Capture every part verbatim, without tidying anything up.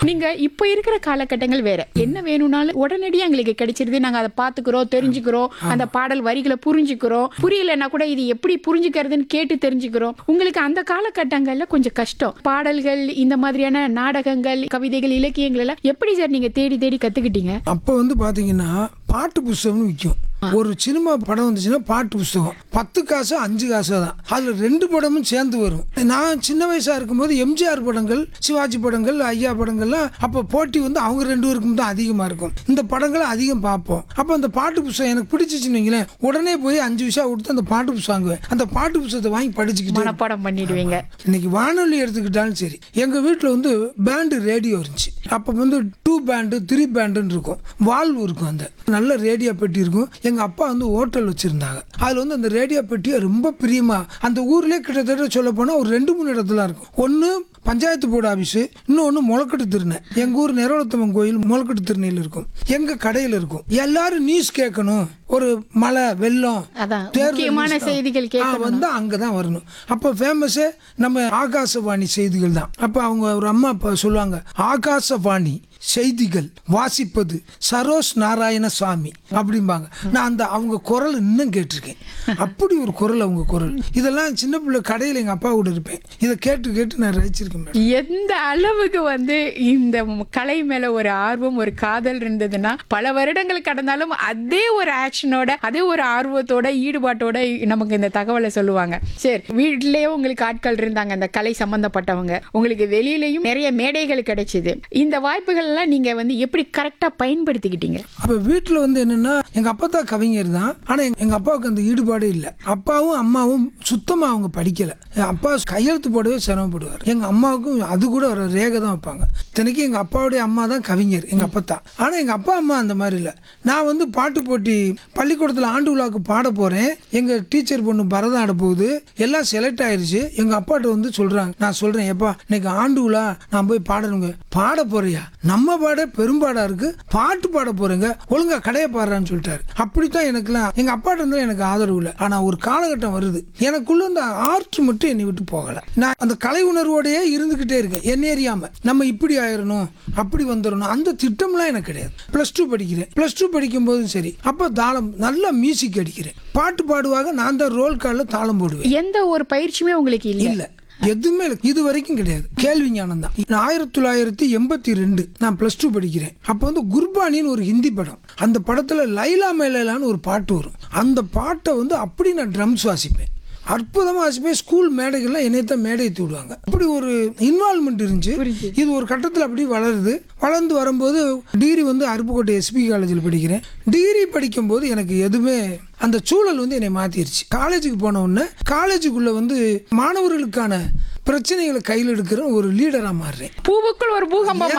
நீங்க இப்ப இருக்கிற காலகட்டங்கள் வேற. என்ன வேணும்னாலும் உடனடியா எங்களுக்கு கிடைச்சிருது. நாங்க அதை பாத்துக்கிறோம், தெரிஞ்சுக்கிறோம், அந்த பாடல் வரிகளை புரிஞ்சுக்கிறோம். புரியலன்னா கூட இது எப்படி புரிஞ்சுக்கிறதுன்னு கேட்டு தெரிஞ்சுக்கிறோம். உங்களுக்கு அந்த காலகட்டங்கள்ல கொஞ்சம் கஷ்டம். பாடல்கள், இந்த மாதிரியான நாடகங்கள், கவிதைகள், இலக்கியங்கள் எல்லாம் எப்படி சார் நீங்க தேடி தேடி கத்துக்கிட்டீங்க? அப்ப வந்து பாத்தீங்கன்னா பாட்டு புஸ்தகம்னு விற்கும். ஒரு சினிமா படம் வந்துச்சுன்னா பாட்டு புஸ்தகம் பத்து காசு அஞ்சு காசு தான். அதுல ரெண்டு படமும் சேர்ந்து வரும். நான் சின்ன வயசா இருக்கும்போது எம்ஜிஆர் படங்கள், சிவாஜி படங்கள், ஐயா படங்கள்லாம் அப்ப போட்டி வந்து அவங்க ரெண்டு பேருக்கும் தான் அதிகமா இருக்கும். இந்த படங்களை அதிகம் பார்ப்போம். அப்ப அந்த பாட்டு புஸ்தகம் எனக்கு பிடிச்சிச்சுன்னு வைங்களேன், உடனே போய் அஞ்சு விஷயம் கொடுத்து அந்த பாட்டு புஸ்தகம் வாங்குவேன். அந்த பாட்டு புஸ்தகத்தை வாங்கி படிச்சுக்கிட்டு மனப்பாடம் பண்ணிடுவீங்க. இன்னைக்கு வானொலி எடுத்துக்கிட்டாலும் சரி, எங்க வீட்டுல வந்து பேண்டு ரேடியோ இருந்துச்சு. அப்ப வந்து டூ பேண்டு த்ரீ பேண்டுன்னு இருக்கும், வால்வு இருக்கும். அந்த நல்ல ரேடியோ பெட்டி இருக்கும். எங்க அப்பா வந்து ஹோட்டல் வச்சிருந்தாங்க. அதுல வந்து அந்த ரேடியோ பெட்டியை ரொம்ப பிரியமா, அந்த ஊர்லயே கிட்டத்தட்ட சொல்ல போனா ஒரு ரெண்டு மூணு இடத்துல இருக்கும். ஒன்னு பஞ்சாயத்து போர்டு ஆபீஸ், இன்னொன்னு முளக்கட்டு திருநை. எங்க ஊர் நிறவத்தம்மன் கோயில் முளக்கட்டு திருநெல் இருக்கும். எங்க கடையில் இருக்கும். எல்லாரும் நியூஸ் கேட்கணும், ஒரு மழை வெள்ளம் முக்கியமான செய்திகள் வந்து அங்கதான் வரணும். அப்ப ஃபேமஸே நம்ம ஆகாசவாணி செய்திகள் தான். அப்ப அவங்க ஒரு அம்மா அப்பா சொல்லுவாங்க, ஆகாசவாணி செய்திகள் வாசிப்பது சரோஸ் நாராயண சாமி அப்படிம்பாங்க. நான் அந்த அவங்க குரல் இன்னும் கேட்டிருக்கேன். அப்படி ஒரு குரல் அவங்க குரல். இதெல்லாம் சின்ன பிள்ளை கடையில் எங்க அப்பா கூட இருப்பேன். இதை கேட்டு கேட்டு நான் ரசிச்சிருக்கேன். எந்த அளவுக்கு வந்து இந்த கலை மேல ஒரு ஆர்வம், ஒரு காதல் இருந்ததுன்னா பல வருடங்கள் கடந்தாலும் அதே ஒரு ஆக்ஷனோட, அதே ஒரு ஆர்வத்தோட, ஈடுபாட்டோட நமக்கு இந்த தகவலை சொல்லுவாங்க. சரி, வீட்டிலேயே உங்களுக்கு ஆட்கள் இருந்தாங்க அந்த கலை சம்பந்தப்பட்டவங்க, உங்களுக்கு வெளியிலயும் நிறைய மேடைகள் கிடைச்சது. இந்த வாய்ப்புகள் நீங்க வந்து எப்படி கரெக்டா பயன்படுத்திக்கிட்டீங்க? அப்ப வீட்டுல வந்து என்னன்னா, எங்க அப்பா தான் கவிஞர் தான். ஆனா எங்க அப்பாவுக்கு அந்த ஈடுபாடு இல்ல. அப்பாவும் அம்மாவும் சுத்தமா அவங்க படிக்கல. அப்பா கையெழுத்து போடவே சிரமப்படுவார். எங்க அம்மாவுக்கும் அது கூட ஒரு ரேகை தான் வைப்பாங்க. இத்தனைக்கு எங்க அப்பாவுடைய அம்மா தான் கவிஞர், எங்க அப்பா தான். ஆனா எங்க அப்பா அம்மா அந்த மாதிரி இல்ல. நான் வந்து பாட்டு போட்டி பள்ளிக்கூடத்துல ஆண்டு விழாவுக்கு பாட போறேன். எங்க டீச்சர் பொண்ணு பரதம் ஆட போகுது, எல்லாம் செலக்ட் ஆயிருச்சு. எங்க அப்பாட்ட வந்து சொல்றாங்க, நான் சொல்றேன், எப்பா இன்னைக்கு ஆண்டு விழா, நான் போய் பாடணுங்க. பாட போறியா? நம்ம பாட பெரும்பாடா இருக்கு, பாட்டு பாட போறேங்க, ஒழுங்கா கடையை பாடுறான்னு சொல்லிட்டாரு. அப்படித்தான் எனக்குலாம் எங்க அப்பாட்ட இருந்து எனக்கு ஆதரவு இல்லை. ஆனா ஒரு காலகட்டம் வருது, எனக்குள்ள இந்த ஆர்ட் மட்டும் என்னை விட்டு போகல. நான் அந்த கலை உணர்வோடையே இருந்துகிட்டே இருக்கேன். என்ன அறியாம நம்ம இப்படி ஆயிரணும், அப்படி வந்துடணும், அந்த திட்டம்லாம் எனக்கு கிடையாது. பிளஸ் டூ படிக்கிறேன். பிளஸ் டூ படிக்கும் போதும் சரி, அப்ப தாளம் நல்லா மியூசிக் அடிக்கிறேன். பாட்டு பாடுவாங்க, நான் தான் ரோல் கால்ல தாளம் போடுவேன். எந்த ஒரு பயிற்சியுமே உங்களுக்கு இல்ல? எதுவுமே இது வரைக்கும் கிடையாது. கேள்வி ஞானம் தான். ஆயிரத்தி தொள்ளாயிரத்தி எண்பத்தி ரெண்டு நான் பிளஸ் டூ படிக்கிறேன். அப்ப வந்து குர்பானின்னு ஒரு ஹிந்தி படம். அந்த படத்துல லைலா மேலான்னு ஒரு பாட்டு வரும். அந்த பாட்டை வந்து அப்படி நான் ட்ரம்ஸ் வாசிப்பேன், அற்புதமா வாசிப்பேன். ஸ்கூல் மேடைகள்லாம் என்னைத்தான் மேடை ஏற்றி விடுவாங்க. அப்படி ஒரு இன்வால்மெண்ட் இருந்துச்சு. இது ஒரு கட்டத்தில் அப்படி வளருது. வளர்ந்து வரும்போது டிகிரி வந்து அருப்புக்கோட்டை எஸ்பி காலேஜில் படிக்கிறேன். டிகிரி படிக்கும் போது எனக்கு எதுவுமே அந்த சூழல் வந்து என்னை மாத்திருச்சு. காலேஜுக்கு போன உடனே காலேஜுக்குள்ள வந்து மாணவர்களுக்கான பிரச்சனைகளை கையில் எடுக்கிற ஒரு லீடரா மாறுறேன். பூவுக்குள் ஒரு பூகம்பமா?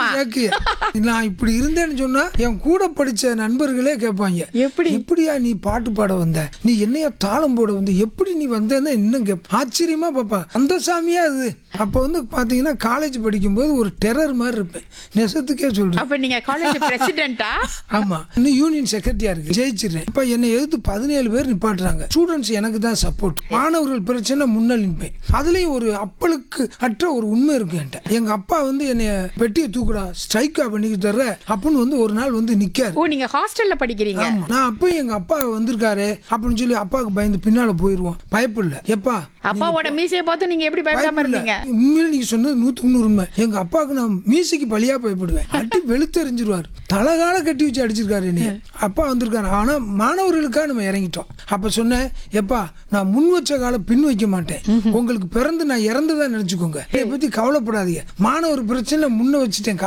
நான் இப்படி இருந்தேன்னு சொன்னா என் கூட படிச்ச நண்பர்களே கேட்பாங்க, எப்படி இப்படியா நீ பாட்டு பாட வந்த, நீ என்னையா தாளம் போட வந்த, எப்படி நீ வந்தேன்னா இன்னும் கேட்ப ஆச்சரியமா பாப்பா. அந்த சாமியா அது. அப்ப வந்து பாத்தீங்கன்னா காலேஜ் படிக்கும் போது ஒரு டெரர் மாதிரி இருப்பேன், நெசத்துக்கே சொல்றேன். அப்ப நீங்க காலேஜ் பிரசிடென்ட்டா? ஆமா, இன்னும் யூனியன் செக்ரட்டரியா இருக்கு. ஜெயிச்சிடுறேன். இப்ப என்னை எதிர்த்து பதினேழு பேர் நிப்பாட்டுறாங்க. ஸ்டூடெண்ட்ஸ் எனக்கு தான் சப்போர்ட். மாணவர்கள் பிரச்சனை முன்னல் நிற்பேன். அதுலயும் ஒரு அப்பளுக்கு அற்ற ஒரு உண்மை இருக்கு என்கிட்ட. எங்க அப்பா வந்து என்னைய பெட்டியை தூக்குடா, ஸ்ட்ரைக்கா பண்ணிட்டு தர்ற அப்படின்னு வந்து ஒரு நாள் வந்து நிக்காரு. ஓ, நீங்க ஹாஸ்டல்ல படிக்கிறீங்க? நான் அப்ப எங்க அப்பா வந்திருக்காரு அப்படின்னு சொல்லி அப்பாவுக்கு பயந்து பின்னால போயிருவோம். பயப்படல. எப்பா அப்பாவோட மீசையை பார்த்து நீங்க எப்படி பயப்படாம இருந்தீங்க? உண்மையில நீங்க சொன்னது நூத்துக்கு நூறு உண்மை. எங்க அப்பாவுக்கு நான் மீசைக்கு பழியா பயப்படுவேன். அடி வெளுத்தெறிஞ்சிருவாரு. தலகால கட்டி வச்சு அடிச்சிருக்காரு என்னைய. அப்பா வந்திருக்காரு. ஆனா மாணவர்களுக்காக நம்ம இறங்கிட்டோம். அப்ப சொன்னேன், எப்பா நான் முன் வச்ச கால பின் வைக்க மாட்டேன். உங்களுக்கு பிறந்து நான் இறந்துதான் நினைச்சுக்கோங்க, இதை பத்தி கவலைப்படாதீங்க. மாணவர் பிரச்சனை முன்ன வச்சுட்டேன்.